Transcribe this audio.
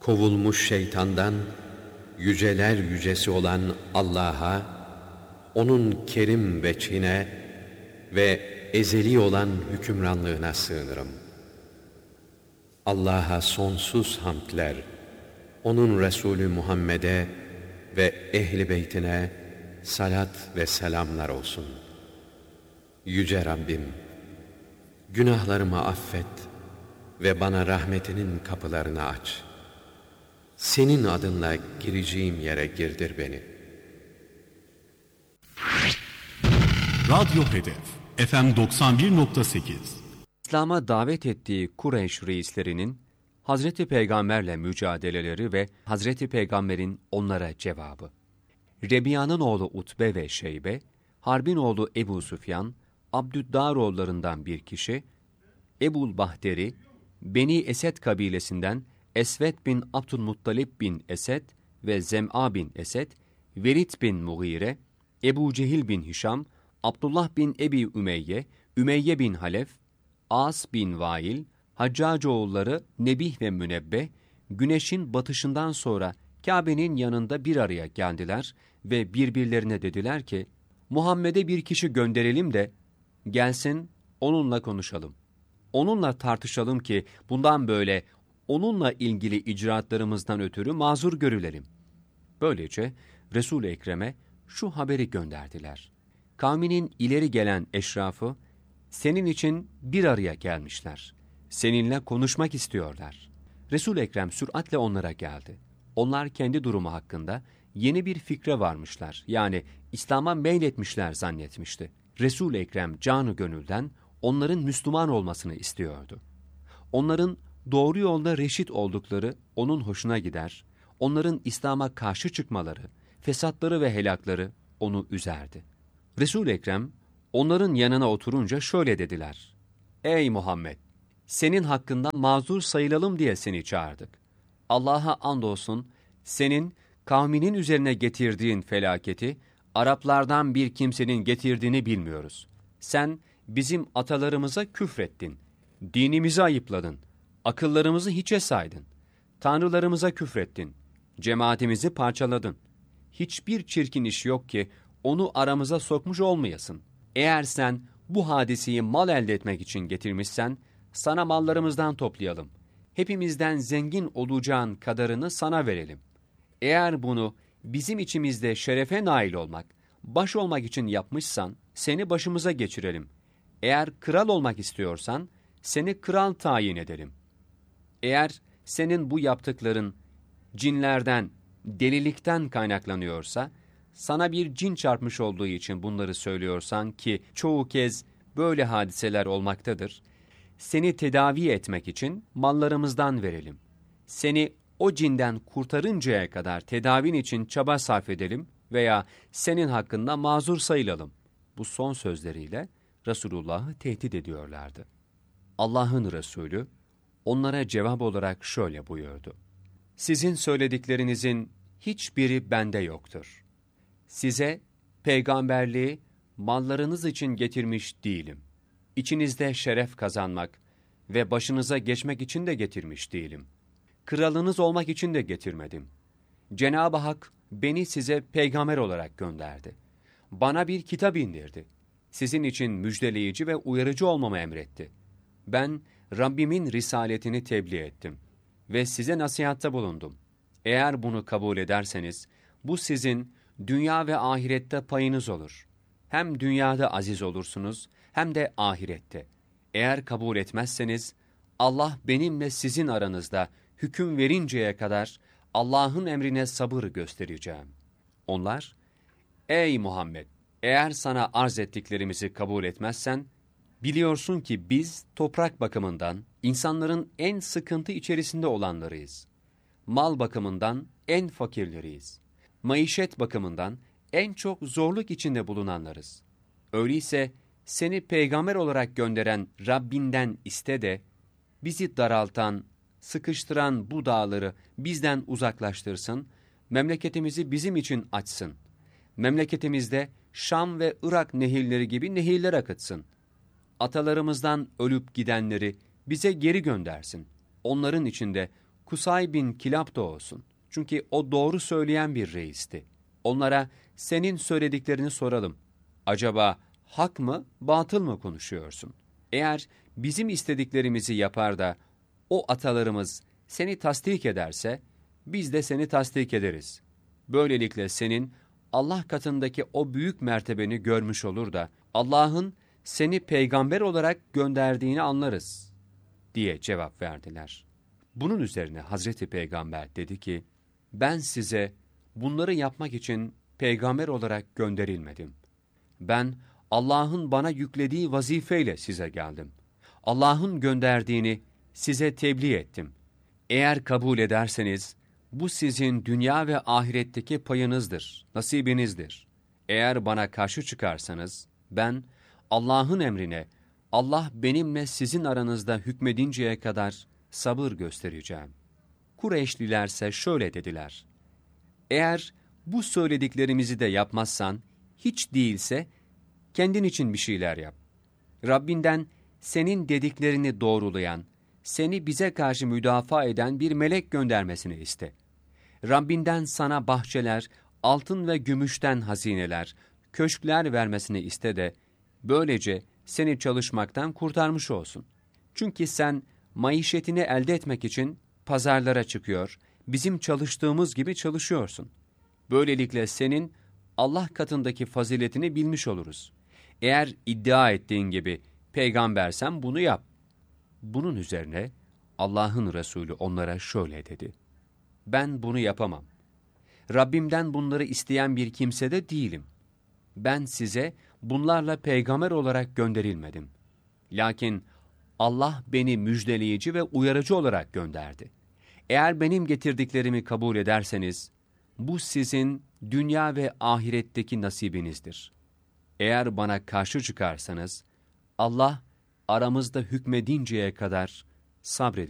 Kovulmuş şeytandan yüceler yücesi olan Allah'a, onun kerim veçhine ve ezeli olan hükümranlığına sığınırım. Allah'a sonsuz hamdler, onun Resulü Muhammed'e ve ehli beytine salat ve selamlar olsun. Yüce Rabbim, günahlarımı affet ve bana rahmetinin kapılarını aç. Senin adınla gireceğim yere girdir beni. Radyo Hedef FM 91.8. İslam'a davet ettiği Kureyş reislerinin Hazreti Peygamberle mücadeleleri ve Hazreti Peygamber'in onlara cevabı. Rebiya'nın oğlu Utbe ve Şeybe, Harb'in oğlu Ebu Süfyan, Abdüddar bir kişi, Ebul Bahteri, Beni Esed kabilesinden Esved bin Abdülmuttalib bin Esed ve Zem'a bin Esed, Velid bin Mughire, Ebu Cehil bin Hişam, Abdullah bin Ebi Ümeyye, Ümeyye bin Halef, As bin Vail, Haccacoğulları Nebih ve Münebbeh, güneşin batışından sonra Kabe'nin yanında bir araya geldiler ve birbirlerine dediler ki, Muhammed'e bir kişi gönderelim de gelsin onunla konuşalım. Onunla tartışalım ki bundan böyle onunla ilgili icraatlarımızdan ötürü mazur görülelim. Böylece Resul-i Ekrem'e şu haberi gönderdiler. Kavminin ileri gelen eşrafı senin için bir araya gelmişler. Seninle konuşmak istiyorlar. Resul-i Ekrem süratle onlara geldi. Onlar kendi durumu hakkında yeni bir fikre varmışlar. Yani İslam'a meyletmişler zannetmişti. Resul-i Ekrem canı gönülden onların Müslüman olmasını istiyordu. Onların doğru yolda reşit oldukları onun hoşuna gider, onların İslam'a karşı çıkmaları, fesatları ve helakları onu üzerdi. Resul-i Ekrem onların yanına oturunca şöyle dediler. Ey Muhammed! Senin hakkında mazur sayılalım diye seni çağırdık. Allah'a andolsun senin kavminin üzerine getirdiğin felaketi Araplardan bir kimsenin getirdiğini bilmiyoruz. Sen bizim atalarımıza küfrettin, dinimizi ayıpladın, akıllarımızı hiçe saydın, tanrılarımıza küfrettin, cemaatimizi parçaladın. Hiçbir çirkin iş yok ki onu aramıza sokmuş olmayasın. Eğer sen bu hadiseyi mal elde etmek için getirmişsen, sana mallarımızdan toplayalım. Hepimizden zengin olacağın kadarını sana verelim. Eğer bunu bizim içimizde şerefe nail olmak, baş olmak için yapmışsan, seni başımıza geçirelim. Eğer kral olmak istiyorsan, seni kral tayin edelim. Eğer senin bu yaptıkların cinlerden, delilikten kaynaklanıyorsa, sana bir cin çarpmış olduğu için bunları söylüyorsan ki çoğu kez böyle hadiseler olmaktadır, seni tedavi etmek için mallarımızdan verelim. Seni o cinden kurtarıncaya kadar tedavin için çaba sarf edelim veya senin hakkında mazur sayılalım. Bu son sözleriyle Resulullah'ı tehdit ediyorlardı. Allah'ın Resulü onlara cevap olarak şöyle buyurdu. Sizin söylediklerinizin hiçbiri bende yoktur. Size peygamberliği mallarınız için getirmiş değilim. İçinizde şeref kazanmak ve başınıza geçmek için de getirmiş değilim. Kralınız olmak için de getirmedim. Cenab-ı Hak beni size peygamber olarak gönderdi. Bana bir kitap indirdi. Sizin için müjdeleyici ve uyarıcı olmamı emretti. Ben Rabbimin risaletini tebliğ ettim ve size nasihatta bulundum. Eğer bunu kabul ederseniz, bu sizin dünya ve ahirette payınız olur. Hem dünyada aziz olursunuz, hem de ahirette. Eğer kabul etmezseniz, Allah benimle sizin aranızda hüküm verinceye kadar Allah'ın emrine sabır göstereceğim. Onlar, ey Muhammed! Eğer sana arz ettiklerimizi kabul etmezsen, biliyorsun ki biz toprak bakımından insanların en sıkıntı içerisinde olanlarıyız. Mal bakımından en fakirleriyiz. Maişet bakımından en çok zorluk içinde bulunanlarız. Öyleyse seni peygamber olarak gönderen Rabbinden iste de, bizi daraltan, sıkıştıran bu dağları bizden uzaklaştırsın, memleketimizi bizim için açsın. Memleketimizde Şam ve Irak nehirleri gibi nehirler akıtsın. Atalarımızdan ölüp gidenleri bize geri göndersin. Onların içinde Kusay bin Kilab da olsun. Çünkü o doğru söyleyen bir reisti. Onlara senin söylediklerini soralım. Acaba hak mı, batıl mı konuşuyorsun? Eğer bizim istediklerimizi yapar da o atalarımız seni tasdik ederse, biz de seni tasdik ederiz. Böylelikle senin Allah katındaki o büyük mertebeni görmüş olur da Allah'ın seni peygamber olarak gönderdiğini anlarız diye cevap verdiler. Bunun üzerine Hazreti Peygamber dedi ki, ben size bunları yapmak için peygamber olarak gönderilmedim. Ben Allah'ın bana yüklediği vazifeyle size geldim. Allah'ın gönderdiğini size tebliğ ettim. Eğer kabul ederseniz, bu sizin dünya ve ahiretteki payınızdır, nasibinizdir. Eğer bana karşı çıkarsanız, ben Allah'ın emrine, Allah benimle sizin aranızda hükmedinceye kadar sabır göstereceğim. Kureyşlilerse şöyle dediler: eğer bu söylediklerimizi de yapmazsan, hiç değilse kendin için bir şeyler yap. Rabbinden senin dediklerini doğrulayan, seni bize karşı müdafaa eden bir melek göndermesini iste. Rabbinden sana bahçeler, altın ve gümüşten hazineler, köşkler vermesini iste de, böylece seni çalışmaktan kurtarmış olsun. Çünkü sen maişetini elde etmek için pazarlara çıkıyor, bizim çalıştığımız gibi çalışıyorsun. Böylelikle senin Allah katındaki faziletini bilmiş oluruz. Eğer iddia ettiğin gibi peygambersen bunu yap. Bunun üzerine Allah'ın Resulü onlara şöyle dedi: ben bunu yapamam. Rabbimden bunları isteyen bir kimse de değilim. Ben size bunlarla peygamber olarak gönderilmedim. Lakin Allah beni müjdeleyici ve uyarıcı olarak gönderdi. Eğer benim getirdiklerimi kabul ederseniz, bu sizin dünya ve ahiretteki nasibinizdir. Eğer bana karşı çıkarsanız, Allah aramızda hükmedinceye kadar sabredin.